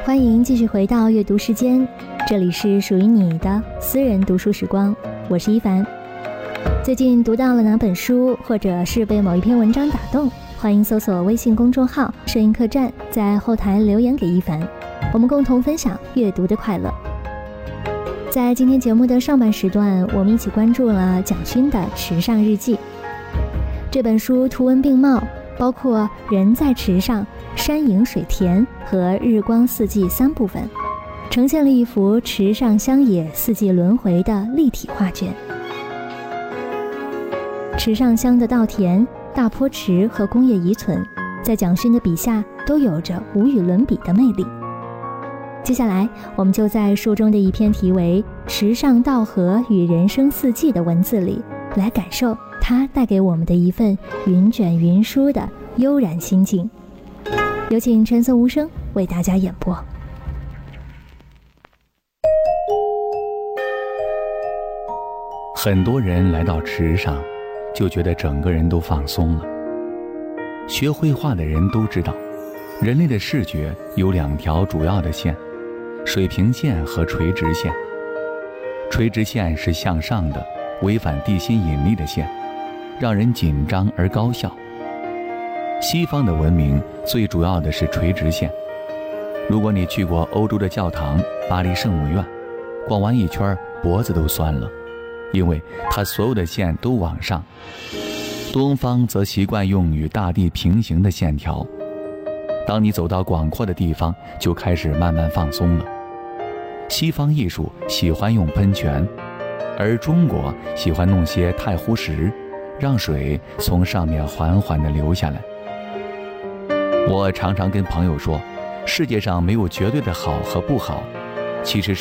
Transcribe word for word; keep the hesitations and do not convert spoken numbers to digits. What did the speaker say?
欢迎继续回到阅读时间，这里是属于你的私人读书时光，我是一凡。最近读到了哪本书，或者是被某一篇文章打动，欢迎搜索微信公众号摄影客栈，在后台留言给一凡，我们共同分享阅读的快乐。在今天节目的上半时段，我们一起关注了蒋勋的《池上日记》。这本书图文并茂，包括人在池上、山影水田和日光四季三部分，呈现了一幅池上乡野四季轮回的立体画卷。池上乡的稻田、大坡池和工业遗存，在蒋勋的笔下都有着无与伦比的魅力。接下来，我们就在书中的一篇题为《池上稻荷与人生四季》的文字里，来感受它带给我们的一份云卷云舒的悠然心境。有请陈色无声为大家演播。 很多人来到池上，就觉得整个人都放松了。学绘画的人都知道，人类的视觉有两条主要的线，水平线和垂直线。垂直线是向上的，违反地心引力的线，让人紧张而高效。西方的文明最主要的是垂直线。如果你去过欧洲的教堂巴黎圣母院，逛完一圈脖子都酸了，因为它所有的线都往上。东方则习惯用与大地平行的线条。当你走到广阔的地方，就开始慢慢放松了。西方艺术喜欢用喷泉，而中国喜欢弄些太湖石，让水从上面缓缓地流下来。我常常跟朋友说，世界上没有绝对的好和不好，其实